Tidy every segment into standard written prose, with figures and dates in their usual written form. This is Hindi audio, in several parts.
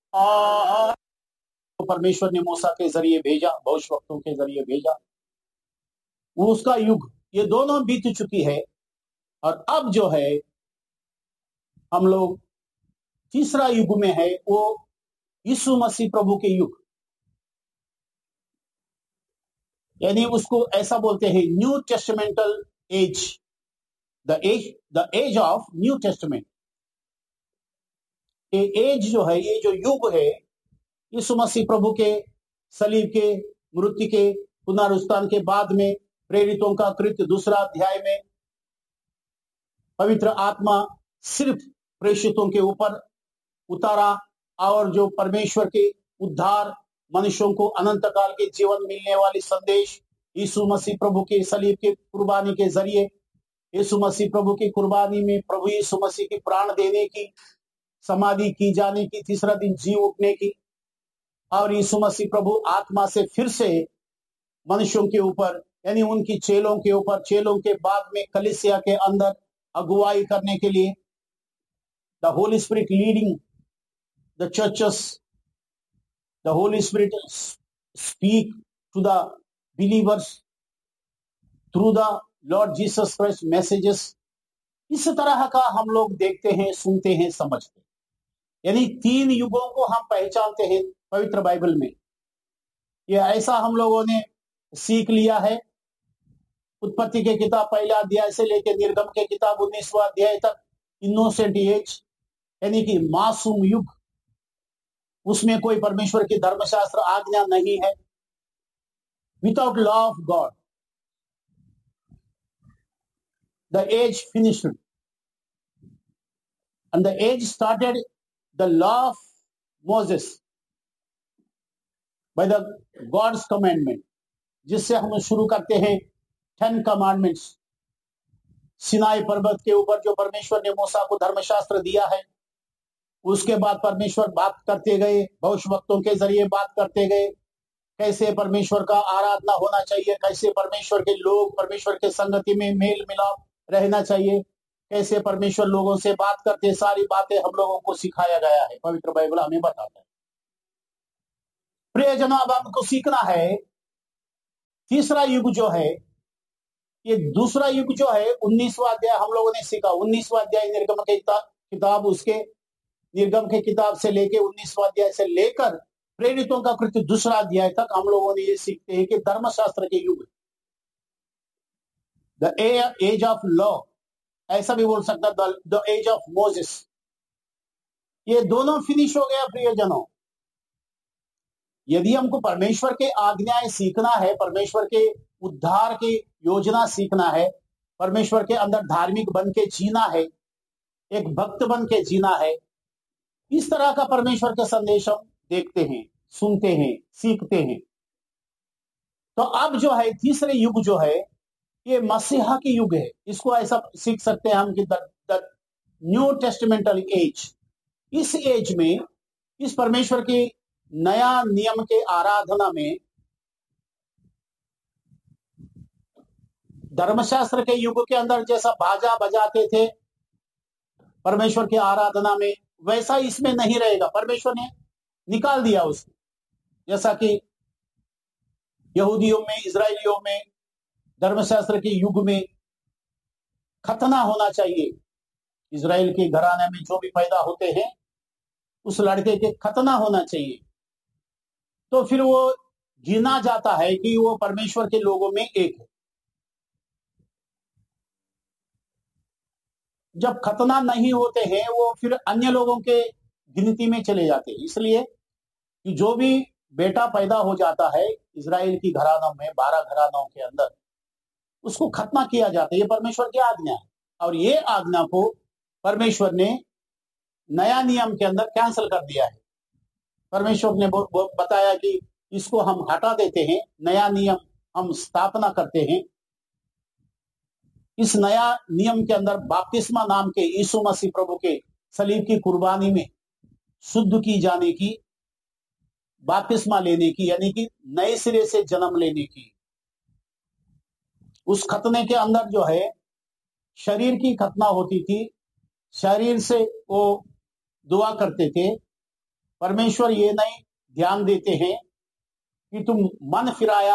और परमेश्वर ने मूसा के जरिए भेजा, भविष्यवक्ताओं के जरिए भेजा, वो उसका युग, ये दोनों बीत चुकी है। और अब जो है हम लोग तीसरा युग में है, वो यीशु मसीह प्रभु के युग, यानी उसको ऐसा बोलते हैं new टेस्टामेंटल as, the age of new testament. ये एज जो है, ये जो युग है, यीशु मसीह प्रभु के सलीब के, मृत्यु के, पुनरुत्थान के बाद में प्रेरितों का कृत्य 2 अध्याय में पवित्र आत्मा सिर्फ प्रेषितों के ऊपर उतारा, और जो परमेश्वर के उद्धार, मनुष्यों को अनंत काल के जीवन मिलने वाली संदेश यीशु मसीह प्रभु के सलीब के कुर्बानी के जरिए, यीशु मसीह प्रभु की कुर्बानी में प्रभु यीशु मसीह की प्राण देने की, समाधि की जाने की, तीसरा दिन जी उठने की, और यीशु मसीह प्रभु आत्मा से फिर से मनुष्यों के ऊपर, यानी उनकी चेलों के ऊपर, चेलों के बाद में कलीसिया के अंदर अगुवाई करने के लिए, the Holi spirit leading the churches, the Holi spirit speak to the believers through the Lord Jesus Christ messages. इस तरह का हम लोग देखते हैं, सुनते हैं, समझते हैं। यानी 3 युगों को हम पहचानते हैं पवित्र बाइबल में। ये ऐसा हम लोगों ने सीख लिया है। उत्पत्ति के किताब 1 अध्याय से लेकर निर्गम के किताब 19वां अध्याय तक इनोसेंट एज, यानी कि मासूम युग, उसमें कोई परमेश्वर की धर्मशास्त्र आज्ञा नहीं है, without law of God. The age finished and the age started the law of Moses by the God's commandment, जिससे हम शुरू करते हैं 10 commandments। सिनाई पर्वत के ऊपर जो परमेश्वर ने मूसा को धर्मशास्त्र दिया है, उसके बाद परमेश्वर बात करते गए, भविष्यवक्ताओं के जरिए बात करते गए, कैसे परमेश्वर का आराधना होना चाहिए, कैसे परमेश्वर के लोग परमेश्वर के संगति में मेल मिलाप रहना चाहिए, कैसे परमेश्वर लोगों से बात करते, सारी बातें हम लोगों को सिखाया गया है। पवित्र बाइबल हमें बताता है। प्रियजनों, अब हमको सीखना है तीसरा युग जो है, ये दूसरा युग जो है 19वां अध्याय हम लोगों ने सीखा। 19वां अध्याय निर्गम के किताब, उसके निर्गम के किताब से लेके 19वां अध्याय से लेकर प्रेरितों का कृत्य 2 अध्याय तक हम लोगों ने ये सीखते हैं कि धर्मशास्त्र के युग, द एज ऑफ लॉ, ऐसा भी बोल सकता, द एज ऑफ मोसेस, ये दोनों फिनिश हो गया। प्रियजनों, यदि हमको परमेश्वर के आज्ञाएं सीखना है, परमेश्वर के उद्धार की योजना सीखना है, परमेश्वर के अंदर धार्मिक बन के जीना है, एक भक्त बन के जीना है, इस तरह का परमेश्वर का संदेश हम देखते हैं, सुनते हैं, सीखते हैं। तो अब जो है तीसरे युग जो है, ये मसीहा की युग है। इसको ऐसा सीख सकते हैं हम कि द न्यू टेस्टामेंटल एज। इस एज में, इस परमेश्वर के नया नियम के आराधना में, धर्मशास्त्र के युग के अंदर जैसा बाजा बजाते थे परमेश्वर की आराधना में, वैसा इसमें नहीं रहेगा। परमेश्वर ने निकाल दिया उसको। जैसा कि यहूदियों में, इजराइलियों में धर्मशास्त्र के युग में खतना होना चाहिए। इजराइल के घराने में जो भी पैदा होते हैं, उस लड़के के खतना होना चाहिए, तो फिर वो गिना जाता है कि वो परमेश्वर के लोगों में एक है। जब खतना नहीं होते हैं, वो फिर अन्य लोगों के गिनती में चले जाते हैं। इसलिए कि जो भी बेटा पैदा हो जाता है इजराइल की घरानों में, 12 घरानों के अंदर, उसको खतना किया जाता है। ये परमेश्वर की आज्ञा है, और ये आज्ञा को परमेश्वर ने नया नियम के अंदर कैंसिल कर दिया है। परमेश्वर ने बताया कि इसको हम हटा देते हैं, नया नियम हम स्थापना करते हैं। इस नया नियम के अंदर बपतिस्मा नाम के यीशु मसीह प्रभु के सलीब की कुर्बानी में शुद्ध की जाने की, बपतिस्मा लेने की, यानी कि नए सिरे से जन्म लेने की, उस खतने के अंदर जो है शरीर की खतना होती थी। शरीर से वो दुआ करते थे परमेश्वर ये नहीं ध्यान देते हैं कि तुम मन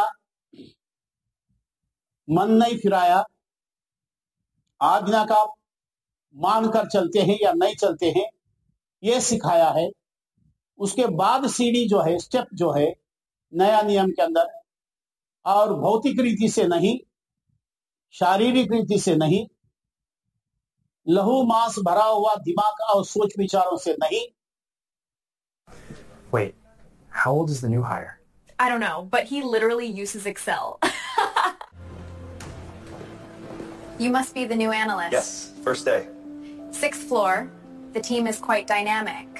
नहीं फिराया, आज्ञा का मानकर चलते हैं या नहीं चलते हैं, ये सिखाया है। उसके बाद सीढ़ी जो है, स्टेप जो है नया नियम के अंदर, और भौतिक रीति से नहीं, शारीरिक रीति से नहीं, लहू मांस भरा हुआ दिमाग और सोच विचारों से नहीं। Wait, how old is the new hire? I don't know, but he literally uses Excel. You must be the new analyst. Yes, first day. 6th floor. The team is quite dynamic.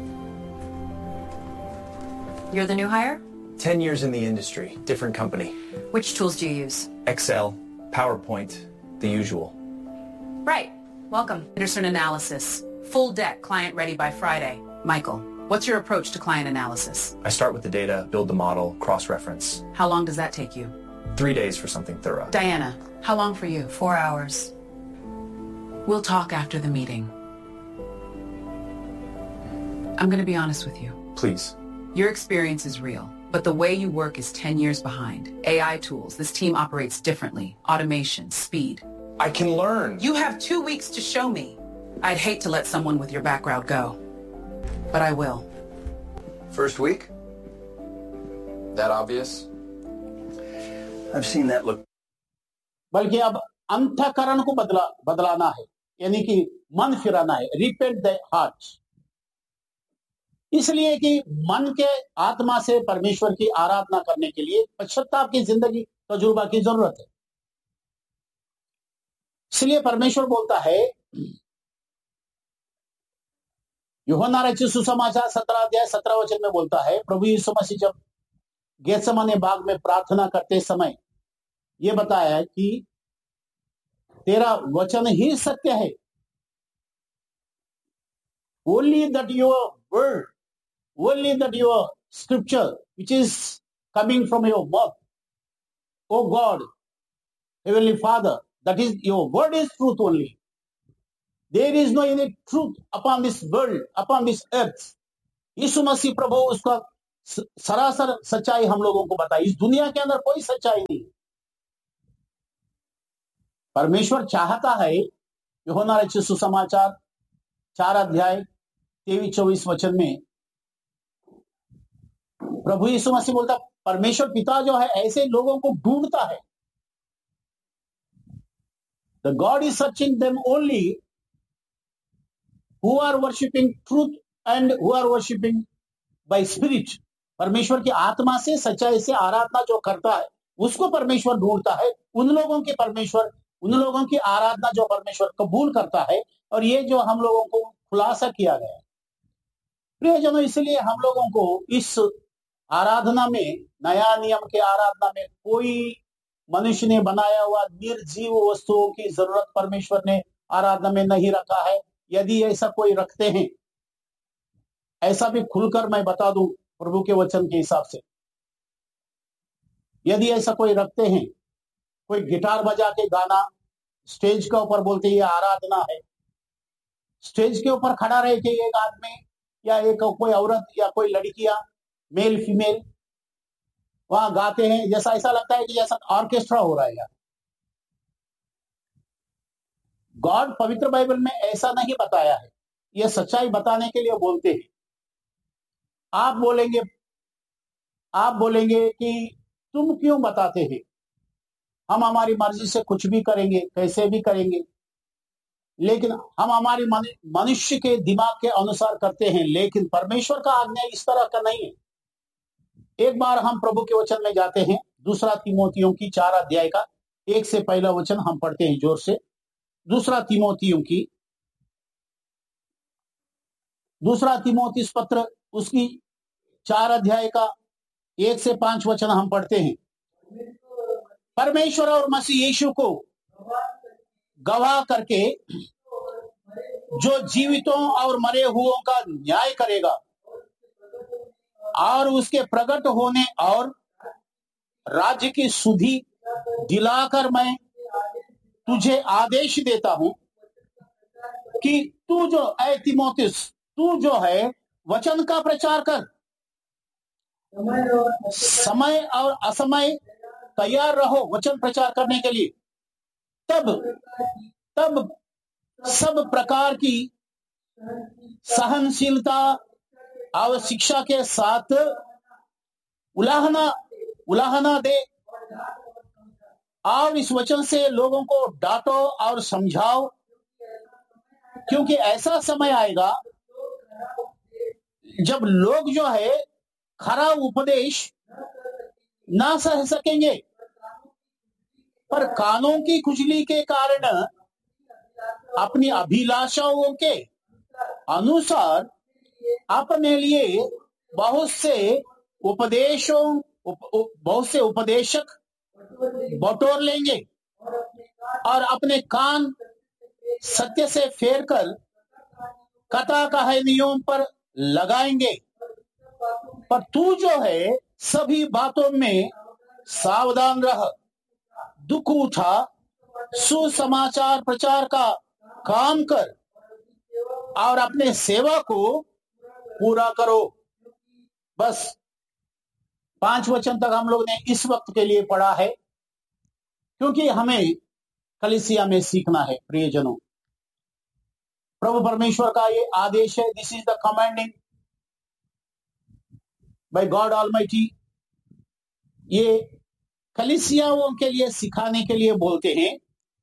You're the new hire? 10 years in the industry, different company. Which tools do you use? Excel, PowerPoint, the usual. Right. Welcome. Peterson analysis. Full deck, client ready by Friday. Michael, what's your approach to client analysis? I start with the data, build the model, cross-reference. How long does that take you? 3 days for something thorough. Diana, how long for you? 4 hours. We'll talk after the meeting. I'm going to be honest with you. Please. Your experience is real, but the way you work is 10 years behind. AI tools, this team operates differently. Automation, speed. I can learn. You have 2 weeks to show me. I'd hate to let someone with your background go, but I will. First week? That obvious? I've seen that look. बल्कि अब अंतःकरण को बदलाना है, यानी कि मन फिराना है, रिपेंट द हार्ट। इसलिए कि मन के आत्मा से परमेश्वर की आराधना करने के लिए पश्चाताप की जिंदगी तजुर्बा की जरूरत है। इसलिए परमेश्वर बोलता है, यूहन्ना रचित सुसमाचार 17 अध्याय 17 वचन में बोलता है, प्रभु यीशु मसीह जब गेत्सेमने बाग में प्रार्थना करते समय ये बताया है कि तेरा वचन ही सत्य है। Only that your word, only that your scripture, which is coming from your mouth, O God, Heavenly Father, that is your word is truth only. There is no any truth upon this world, upon this earth. यीशु मसीह प्रभु उसका सरासर सच्चाई हम लोगों को बताई। इस दुनिया के अंदर कोई सच्चाई नहीं। परमेश्वर चाहता है, यूहन्ना रचित सुसमाचार 4 अध्याय 23-24 वचन में प्रभु यीशु मसीह बोलता, परमेश्वर पिता जो है ऐसे लोगों को ढूंढता है। The God is searching them only who are worshipping truth and who are worshipping by spirit. परमेश्वर की आत्मा से, सच्चाई से आराधना जो करता है उसको परमेश्वर ढूंढता है। उन लोगों की आराधना जो परमेश्वर कबूल करता है। और ये जो हम लोगों को खुलासा किया गया, प्रियजनों, इसलिए हम लोगों को इस आराधना में, नया नियम के आराधना में कोई मनुष्य ने बनाया हुआ निर्जीव वस्तुओं की जरूरत परमेश्वर ने आराधना में नहीं रखा है। यदि ऐसा कोई रखते हैं, ऐसा भी खुलकर मैं बता दूं प्रभु के वचन के हिसाब से, यदि ऐसा कोई रखते हैं, कोई गिटार बजा के गाना स्टेज के ऊपर बोलते ये आराधना है, स्टेज के ऊपर खड़ा रह के एक आदमी या एक कोई औरत या कोई लड़कियां, मेल फीमेल वहां गाते हैं, जैसा ऐसा लगता है कि जैसा ऑर्केस्ट्रा हो रहा है यार। गॉड पवित्र बाइबल में ऐसा नहीं बताया है। यह सच्चाई बताने के लिए बोलते हैं। आप बोलेंगे कि तुम क्यों बताते हैं, हम हमारी मर्जी से कुछ भी करेंगे, कैसे भी करेंगे, लेकिन हम हमारी मनुष्य के दिमाग के अनुसार करते हैं, लेकिन परमेश्वर का आज्ञा इस तरह का नहीं है। एक बार हम प्रभु के वचन में जाते हैं, 2 तीमोथियों की 4 अध्याय का 1 से पहला वचन हम पढ़ते हैं जोर से। 2 तीमोथी पत्र उसकी 4 अध्याय का 1 से 5 वचन हम पढ़ते हैं। परमेश्वर और मसीह यीशु को गवाह करके जो जीवितों और मरे हुओं का न्याय करेगा और उसके प्रकट होने और राज्य की सुधि दिलाकर मैं तुझे आदेश देता हूं कि तू जो तीमोथियुस, तू जो है वचन का प्रचार कर, समय और असमय तैयार रहो वचन प्रचार करने के लिए। तब सब प्रकार की सहनशीलता और शिक्षा के साथ उलाहना दे और इस वचन से लोगों को डांटो और समझाओ, क्योंकि ऐसा समय आएगा जब लोग जो है खरा उपदेश ना सह सकेंगे, पर कानों की खुजली के कारण अपनी अभिलाषाओं के अनुसार अपने लिए बहुत से उपदेशक बटोर लेंगे और अपने कान सत्य से फेर कर कथा कहानियों पर लगाएंगे। पर तू जो है सभी बातों में सावधान रह, दुख उठा, सुसमाचार प्रचार का काम कर और अपने सेवा को पूरा करो। बस 5 वचन तक हम लोग ने इस वक्त के लिए पढ़ा है, क्योंकि हमें कलीसिया में सीखना है। प्रियजनों, प्रभु परमेश्वर का ये आदेश है, this is the commanding bye God almighty. ये कलीसियाओं के लिए सिखाने के लिए बोलते हैं,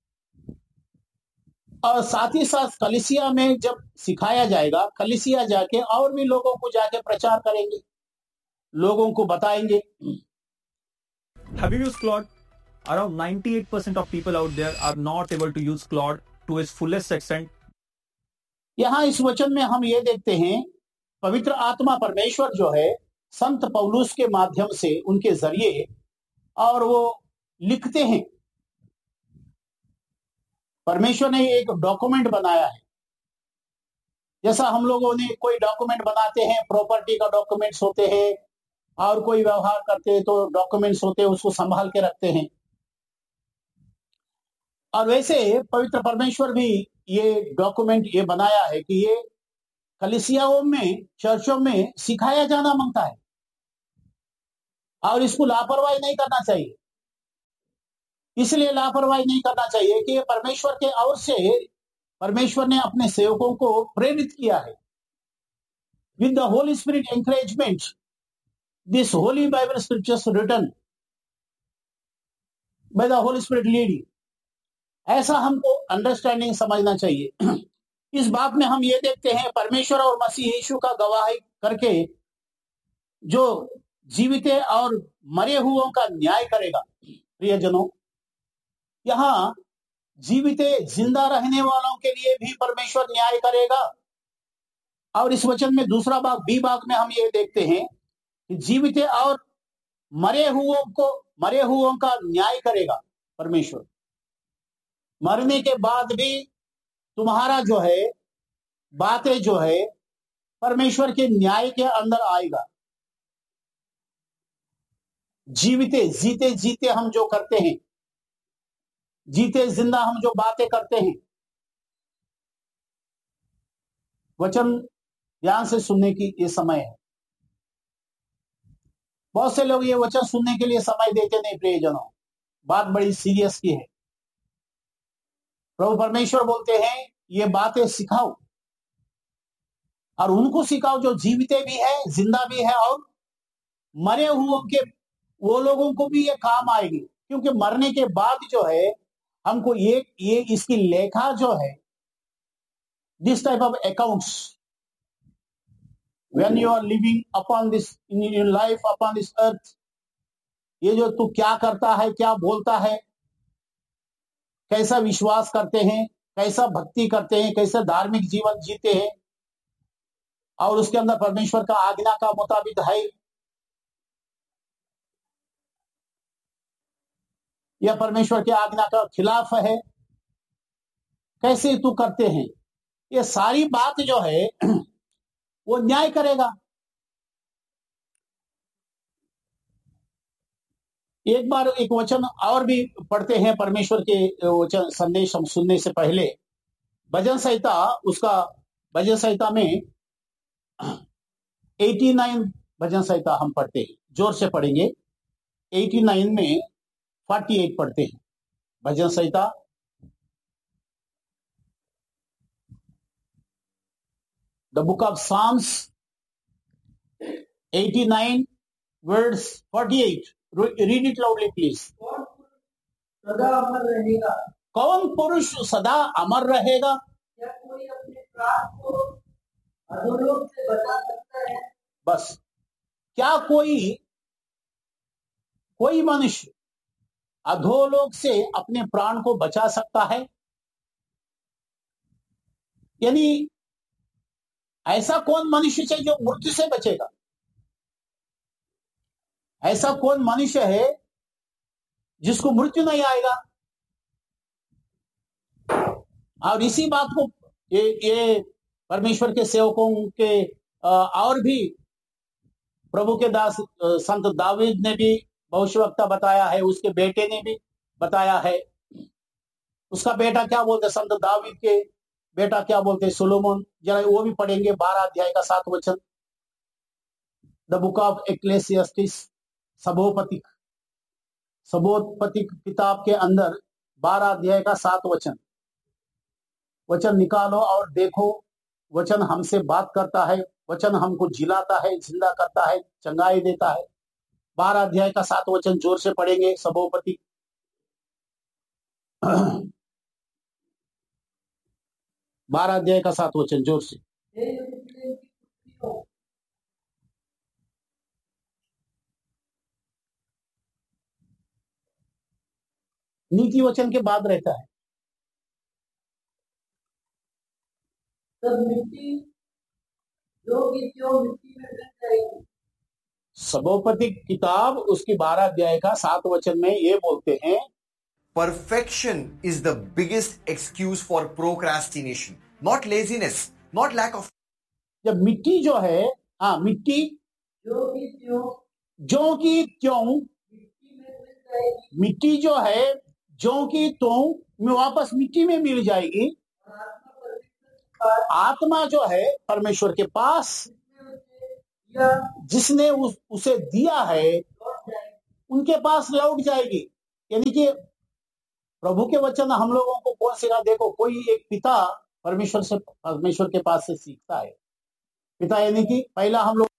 और साथ ही साथ कलीसिया में जब सिखाया जाएगा, कलीसिया जाके और भी लोगों को जाके प्रचार करेंगे, लोगों को बताएंगे। Have you used Claude? Around 98% of people out there are not able to use Claude to its fullest extent. यहाँ इस वचन में हम ये देखते हैं, पवित्र आत्मा परमेश्वर जो है संत पौलुस के माध्यम से उनके जरिए और वो लिखते हैं। परमेश्वर ने एक डॉक्यूमेंट बनाया है, जैसा हम लोगों ने कोई डॉक्यूमेंट बनाते हैं, प्रॉपर्टी का डॉक्यूमेंट्स होते हैं और कोई व्यवहार करते हैं तो डॉक्यूमेंट्स होते हैं, उसको संभाल के रखते हैं। और वैसे पवित्र परमेश्वर भी ये डॉक्यूमेंट ये बनाया है कि ये कलीसियाओं में, चर्चों में सिखाया जाना मांगता है और इसको लापरवाही नहीं करना चाहिए। इसलिए लापरवाही नहीं करना चाहिए कि परमेश्वर के ओर से परमेश्वर ने अपने सेवकों को प्रेरित किया है। With the Holi spirit encouragement, this Holi Bible scriptures written by the Holi spirit leading, ऐसा हमको अंडरस्टैंडिंग समझना चाहिए। इस बात में हम ये देखते हैं, परमेश्वर और मसीह यीशु का गवाही करके जो जीवित और मरे हुओं का न्याय करेगा। प्रियजनों, यहाँ जीवित जिंदा रहने वालों के लिए भी परमेश्वर न्याय करेगा। और इस वचन में दूसरा भाग, बी भाग में हम ये देखते हैं कि जीवित और मरे हुओं का न्याय करेगा परमेश्वर। मरने के बाद भी तुम्हारा जो है बातें जो है परमेश्वर के न्याय के अंदर आएगा। जीते जीते हम जो करते हैं, जीते जिंदा हम जो बातें करते हैं, वचन ध्यान से सुनने की ये समय है। बहुत से लोग ये वचन सुनने के लिए समय देते नहीं। प्रियजनों, बात बड़ी सीरियस की है। प्रभु परमेश्वर बोलते हैं ये बातें सिखाओ और उनको सिखाओ जो जीवित भी है, जिंदा भी है, और मरे हुओं के वो लोगों को भी ये काम आएगी। क्योंकि मरने के बाद जो है हमको ये इसकी लेखा जो है, this type of accounts, when you are living upon this in your life upon this earth, ये जो तू क्या करता है, क्या बोलता है, कैसा विश्वास करते हैं, कैसा भक्ति करते हैं, कैसा धार्मिक जीवन जीते हैं, और उसके अंदर परमेश्वर का आज्ञा का मुताबिक है या परमेश्वर के आज्ञा का खिलाफ है, कैसे तू करते हैं, ये सारी बात जो है वो न्याय करेगा। एक बार एक वचन और भी पढ़ते हैं परमेश्वर के वचन संदेश हम सुनने से पहले। भजन संहिता में 89 भजन संहिता हम पढ़ते हैं, जोर से पढ़ेंगे। 89 में 48 पढ़ते हैं भजन संहिता। The book of Sam's 89 words 48। Read it loudly please. सदा अमर रहेगा। कौन पुरुष सदा अमर रहेगा? क्या कोई अपने प्राण को अधोलोक से बचा सकता है? बस, क्या कोई मनुष्य अधोलोक से अपने प्राण को बचा सकता है? यानी ऐसा कौन मनुष्य है जो मृत्यु से बचेगा? ऐसा कौन मनुष्य है जिसको मृत्यु नहीं आएगा? और इसी बात को ये परमेश्वर के सेवकों के और भी प्रभु के दास संत दावीद ने भी भविष्यवक्ता बताया है, उसके बेटे ने भी बताया है। उसका बेटा क्या बोलते, संत दावीद के बेटा क्या बोलते, सोलोमन। जरा वो भी पढ़ेंगे 12 अध्याय का 7 वचन। द बुक ऑफ एक्लेसियास्टिस, सबोपतिक किताब के अंदर 12 अध्याय का 7 वचन। वचन निकालो और देखो, वचन हमसे बात करता है, वचन हमको जिलाता है, जिंदा करता है, चंगाई देता है। 12 अध्याय का 7 वचन जोर से पढ़ेंगे। सबोपति 12 अध्याय का 7 वचन जोर से। नीति वचन के बाद रहता है। तब मिट्टी जो की त्यों मिट्टी में मिल जाएगी। सबोपति किताब उसकी 12 अध्याय का 7 वचन में ये बोलते हैं, Perfection is the biggest excuse for procrastination, not laziness, not lack of. जब मिट्टी जो है, मिट्टी जो की त्यों मिट्टी में मिल जाएगी। मिट्टी जो है ज्यों की त्यों वापस मिट्टी में मिल जाएगी। आत्मा जो है परमेश्वर के पास जिसने उसे दिया है उनके पास लौट जाएगी। यानी कि प्रभु के वचन हम लोगों को कौन सिखा? देखो, कोई एक पिता परमेश्वर के पास से सीखता है। पिता यानी कि पहला हम लोग